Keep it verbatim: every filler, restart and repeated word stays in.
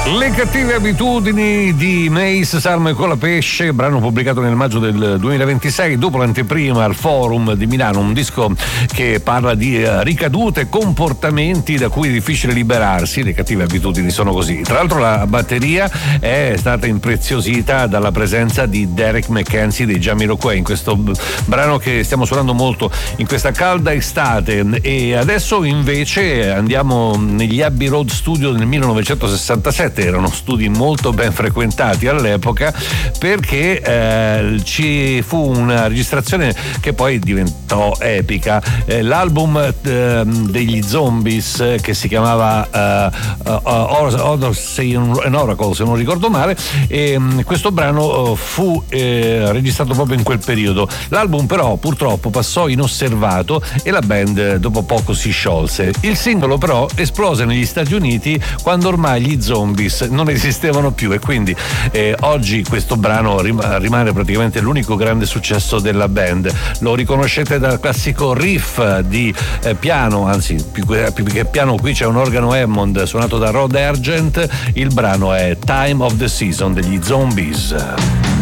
Le cattive abitudini di Mace, Salmo e Colapesce, brano pubblicato nel maggio del duemilaventisei dopo l'anteprima al Forum di Milano, un disco che parla di ricadute e comportamenti da cui è difficile liberarsi. Le cattive abitudini sono così. Tra l'altro la batteria è stata impreziosita dalla presenza di Derek McKenzie dei Jamiroquai in questo brano che stiamo suonando molto in questa calda estate. E adesso invece andiamo negli Abbey Road Studio nel millenovecentosessantasette. Erano studi molto ben frequentati all'epoca, perché eh, ci fu una registrazione che poi diventò epica. Eh, l'album eh, degli Zombies, eh, che si chiamava uh, uh, Odyssey and Oracle, se non ricordo male, e um, questo brano uh, fu eh, registrato proprio in quel periodo. L'album però purtroppo passò inosservato e la band dopo poco si sciolse. Il singolo però esplose negli Stati Uniti quando ormai gli Zombies non esistevano più, e quindi eh, oggi questo brano rim- rimane praticamente l'unico grande successo della band. Lo riconoscete dal classico riff di eh, piano, anzi più, più che piano qui c'è un organo Hammond suonato da Rod Argent. Il brano è Time of the Season degli Zombies.